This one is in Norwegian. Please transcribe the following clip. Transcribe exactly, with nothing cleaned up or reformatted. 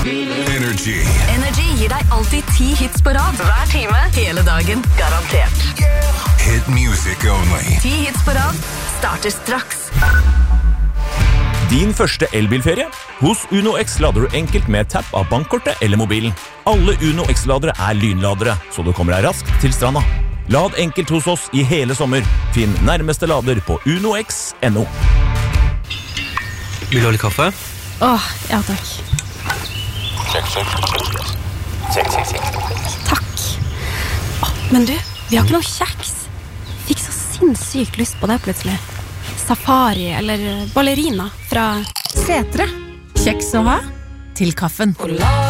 Energy. Energy gir deg alltid ti hits på rad. Hver time, hele dagen, garantert. Hit music only. Ti hits på rad starter straks. Din første elbilferie? Hos Uno X lader du enkelt med tapp av bankkortet eller mobilen. Alle Uno X-ladere er lynladere, så du kommer deg raskt til stranda. Lad enkelt hos oss i hele sommer. Finn nærmeste lader på uno x punktum no. Vil du ha litt kaffe? Åh, ja takk. Sjekk, sjekk. Sjekk, sjekk, sjekk. Takk. Åh, men du, vi har ikke noe kjeks. Fikk så sinnssykt lyst på det plutselig. Safari eller ballerina fra Setre. Kjeks å ha til kaffen.